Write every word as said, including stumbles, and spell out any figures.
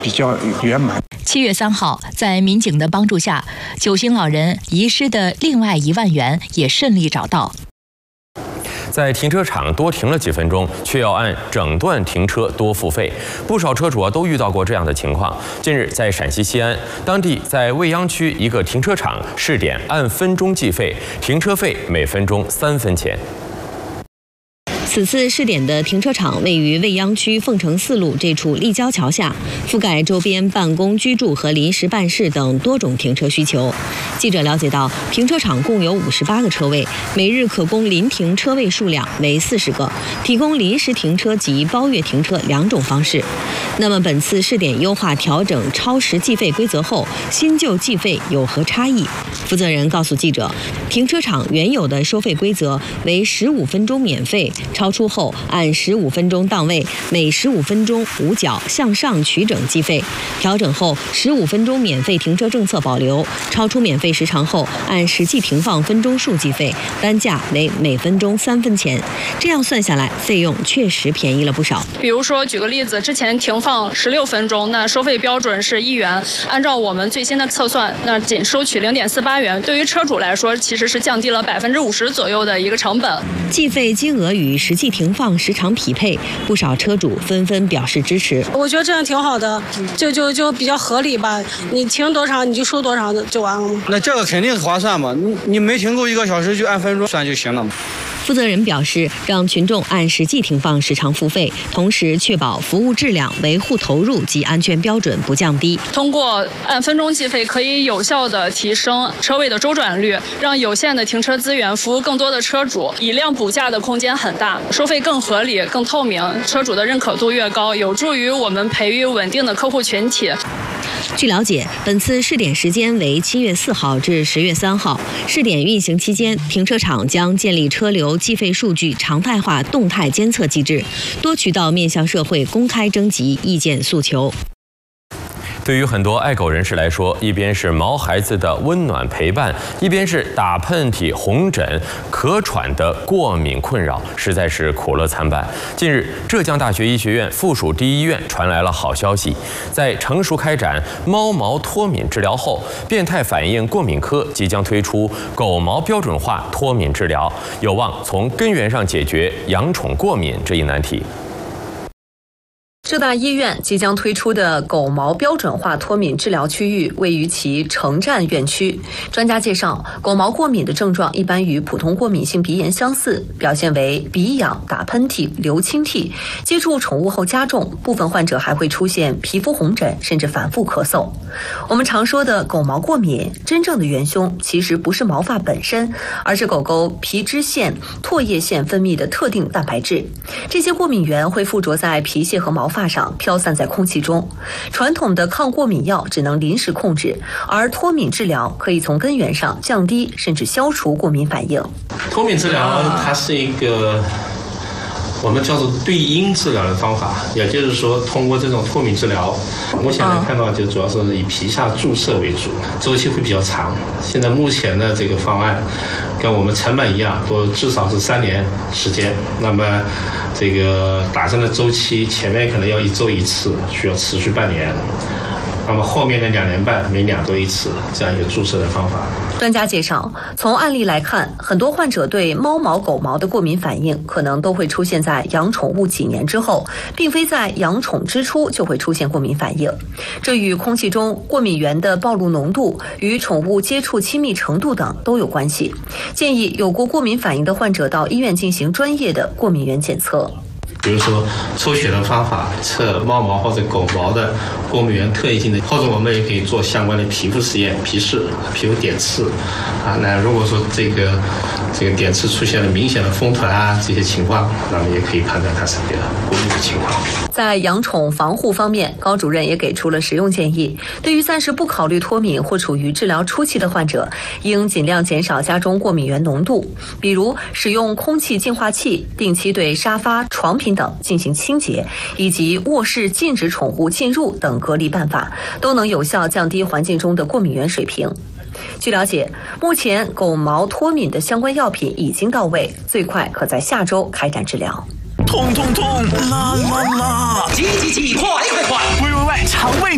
比较圆满。 七月三号，在民警的帮助下，九星老人遗失的另外一万元也顺利找到。 在停车场多停了几分钟，却要按整段停车多付费，不少车主啊都遇到过这样的情况。近日，在陕西西安，当地在未央区一个停车场试点按分钟计费，停车费每分钟三分钱。 此次试点的停车场位于未央区凤城四路这处立交桥下，覆盖周边办公、居住和临时办事等多种停车需求。记者了解到，停车场共有五十八个车位，每日可供临停车位数量为四十个，提供临时停车及包月停车两种方式。那么，本次试点优化调整超时计费规则后，新旧计费有何差异？负责人告诉记者，停车场原有的收费规则为十五分钟免费，超出后按十五分钟档位，每十五分钟五角向上取整计费。调整后，十五分钟免费停车政策保留，超出免费时长后按实际停放分钟数计费，单价为每分钟三分钱。这样算下来，费用确实便宜了不少。 比如说，举个例子，之前停放十六分钟，那收费标准是一元，按照我们最新的测算，那仅收取零点四八元。对于车主来说，其实是降低了百分之五十左右的一个成本。 计费金额与实际停放时长匹配，不少车主纷纷表示支持。 我觉得这样挺好的，就就就比较合理吧。你停多长你就收多长就完了吗？ 那这个肯定划算嘛，你你没停够一个小时就按分钟算就行了嘛。 负责人表示，让群众按实际停放时长付费，同时确保服务质量、维护投入及安全标准不降低。 通过按分钟计费，可以有效地提升车位的周转率，让有限的停车资源服务更多的车主，以量补价的空间很大，收费更合理、更透明，车主的认可度越高，有助于我们培育稳定的客户群体。 据了解，本次试点时间为七月四号至十月三号。试点运行期间，停车场将建立车流计费数据常态化动态监测机制，多渠道面向社会公开征集意见诉求。 对于很多爱狗人士来说，一边是毛孩子的温暖陪伴，一边是打喷嚏、红疹、咳喘的过敏困扰，实在是苦乐参半。近日，浙江大学医学院附属第一医院传来了好消息，在成熟开展猫毛脱敏治疗后，变态反应过敏科即将推出狗毛标准化脱敏治疗，有望从根源上解决养宠过敏这一难题。 浙大医院即将推出的狗毛标准化脱敏治疗区域位于其城站院区。专家介绍，狗毛过敏的症状一般与普通过敏性鼻炎相似，表现为鼻痒、打喷嚏、流清涕，接触宠物后加重，部分患者还会出现皮肤红疹，甚至反复咳嗽。我们常说的狗毛过敏，真正的元凶其实不是毛发本身，而是狗狗皮脂腺、唾液腺分泌的特定蛋白质。这些过敏源会附着在皮屑和毛发上，飘散在空气中。传统的抗过敏药只能临时控制，而脱敏治疗可以从根源上降低甚至消除过敏反应。 脱敏治疗它是一个我们叫做对因治疗的方法，也就是说，通过这种脱敏治疗，目前来看到就主要是以皮下注射为主，周期会比较长。现在目前的这个方案跟我们成本一样，都至少是三年时间。那么这个打针的周期前面可能要一周一次，需要持续半年。那么后面的两年半，每两周一次，这样一个注射的方法。 专家介绍，从案例来看，很多患者对猫毛、狗毛的过敏反应，可能都会出现在养宠物几年之后，并非在养宠之初就会出现过敏反应。这与空气中过敏源的暴露浓度、与宠物接触亲密程度等都有关系。建议有过过敏反应的患者到医院进行专业的过敏原检测。 比如说抽血的方法测猫毛或者狗毛的过敏原特异性的，或者我们也可以做相关的皮肤实验，皮试、皮肤点刺啊。那如果说这个这个点刺出现了明显的风团啊这些情况，那么也可以判断它是一个过敏的情况。 在养宠防护方面，高主任也给出了实用建议。对于暂时不考虑脱敏或处于治疗初期的患者，应尽量减少家中过敏原浓度，比如使用空气净化器，定期对沙发、床品等进行清洁，以及卧室禁止宠物进入等隔离办法，都能有效降低环境中的过敏原水平。据了解，目前狗毛脱敏的相关药品已经到位，最快可在下周开展治疗。 痛痛痛，啦啦啦！ 急急急，快快快！ 喂喂喂，肠胃